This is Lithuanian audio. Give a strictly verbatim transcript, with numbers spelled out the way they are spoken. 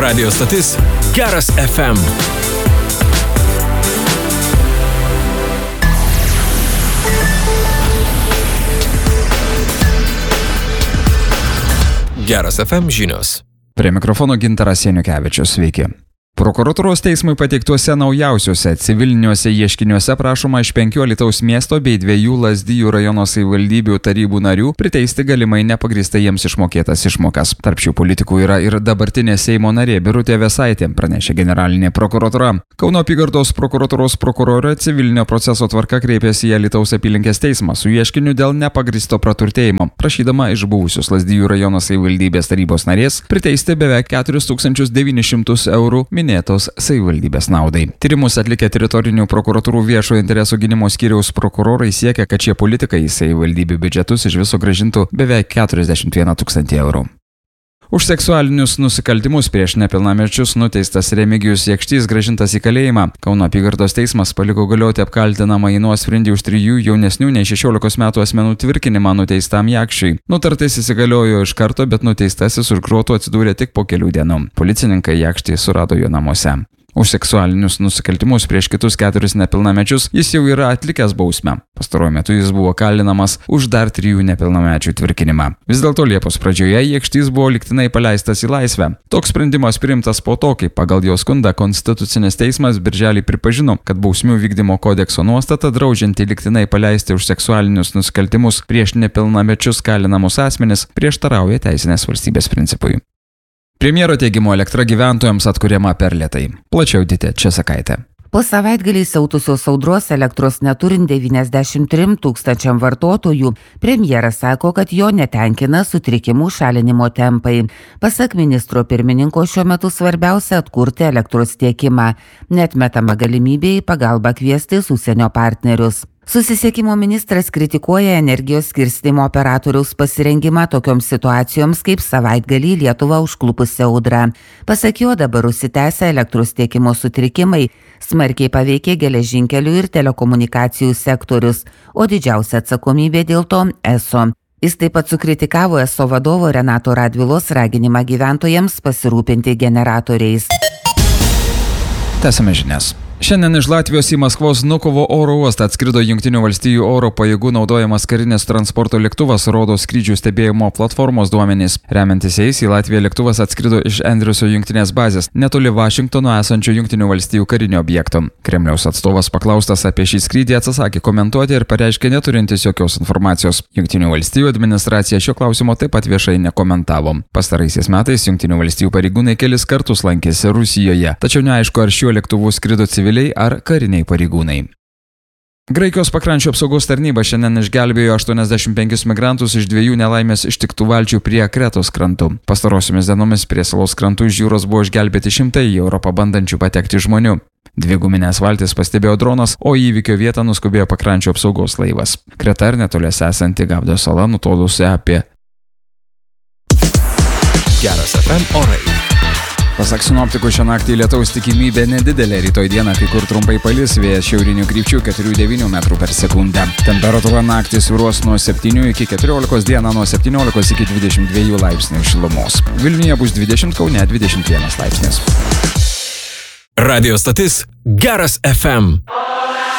Radio stotis Geras F M. Geras F M žinios. Prie mikrofono Gintaras Janukevičius, sveiki. Prokuratūros teismui pateiktuose naujausiuose civiliniuose ieškiniuose prašoma iš penkių Alytaus miesto bei dviejų Lazdijų rajono savivaldybių tarybų narių priteisti galimai nepagrįstai jiems išmokėtas išmokas. Tarp šių politikų yra ir dabartinė Seimo narė Birutė Vėsaitė, pranešė generalinė prokuratūra. Kauno apygardos prokuratūros prokurorė civilinio proceso tvarka kreipėsi į Alytaus apylinkės teismą su ieškiniu dėl nepagrįsto praturtėjimo, prašydama iš buvusios Lazdijų rajono savivaldybės tarybos narės priteisti beveik keturis tūkstančius devynis šimtus eurų minėtos savivaldybės naudai. Tyrimus atlikę teritorinių prokuratūrų viešojo interesų gynimo skyriaus prokurorai siekia, kad šie politikai į savivaldybių biudžetus iš viso grąžintų beveik keturiasdešimt vieną tūkstantį eurų. Už seksualinius nusikaltimus prieš nepilnamečius nuteistas Remigijus Jakštys grąžintas į kalėjimą. Kauno apygardos teismas paliko galioti apkaltinamąjį nuosprendį už trijų jaunesnių nei šešiolikos metų asmenų tvirkinimą nuteistam Jakščiui. Nutartis įsigaliojo iš karto, bet nuteistasis už grotų atsidūrė tik po kelių dienų. Policininkai Jakštį surado jo namuose. Už seksualinius nusikaltimus prieš kitus keturis nepilnamečius jis jau yra atlikęs bausmę. Pastaruoju metu jis buvo kalinamas už dar trijų nepilnamečių tvirkinimą. Vis dėlto Liepos pradžioje Jakštys buvo lygtinai paleistas į laisvę. Toks sprendimas priimtas po to, kai pagal jo skundą Konstitucinis teismas birželį pripažino, kad bausmių vykdymo kodekso nuostata draudžianti lygtinai paleisti už seksualinius nusikaltimus prieš nepilnamečius kalinamus asmenis prieštarauja teisinės valstybės principui. Premjero teigimu elektra gyventojams atkuriama per lėtai. Plačiau Ditė Česakaitė. Po savaitgalį siautusios audros elektros neturint devyniasdešimt trim tūkstančiam vartotojų, premjeras sako, kad jo netenkina sutrikimų šalinimo tempai. Pasak ministro pirmininko, šiuo metu svarbiausia atkurti elektros tiekimą. Neatmetama galimybė į pagalbą kviestis užsienio partnerius. Susisiekimo ministras kritikuoja energijos skirstymo operatoriaus pasirengimą tokioms situacijoms kaip savaitgalį Lietuvą užklupusi audra. Pasak jo, dabar užsitęsia elektros tiekimo sutrikimai, smarkiai paveikė geležinkelių ir telekomunikacijų sektorius, o didžiausia atsakomybė dėl to eso. Jis taip pat sukritikavo eso vadovo Renato Radvilos raginimą gyventojams pasirūpinti generatoriais. Tęsiame žinias. Šiandien iš Latvijos į Maskvos Vnukovo oro uostą atskrido Jungtinių valstijų oro pajėgų naudojamas karinės transporto lėktuvas, rodo skrydžių stebėjimo platformos duomenys. Remiantis jais, į Latviją lėktuvas atskrido iš Andriuso jungtinės bazės, netoli Vašingtono esančio Jungtinių valstijų karinio objekto. Kremliaus atstovas paklaustas apie šį skrydį atsisakė komentuoti ir pareiškė neturintis jokios informacijos. Jungtinių valstijų administracija šio klausimo taip pat viešai nekomentavo. Pastaraisiais metais Jungtinių valstijų pareigūnai kelis kartus lankėsi Rusijoje, tačiau neaišku, ar šiuo lėktuvu skrido civiliai ar kariniai pareigūnai. Graikijos pakrančių apsaugos tarnyba šiandien išgelbėjo aštuoniasdešimt penkis migrantus iš dviejų nelaimės ištiktų valčių prie Kretos krantų. Pastarosiomis dienomis prie salos krantų iš jūros buvo išgelbėti šimtai į Europą bandančių patekti žmonių. Dvi guminės valtis pastebėjo dronas, o į įvykio vietą nuskubėjo pakrančių apsaugos laivas. Kreta ir netoliese esanti Gavdo sala nutolusi apie. Geras F M orai. Pasak sinoptikų, šią naktį lietaus tikimybė nedidelė, rytoj dieną kai kur trumpai palis, vėjas šiaurinių krypčių keturių devynių metrų per sekundę. Temperatūra naktį svyruos nuo septynių iki keturiolikos, dieną nuo septyniolikos iki dvidešimt dviejų laipsnių šilumos. Vilniuje bus dvidešimt, Kaune dvidešimt vienas laipsnis. Radio stotis Geras F M.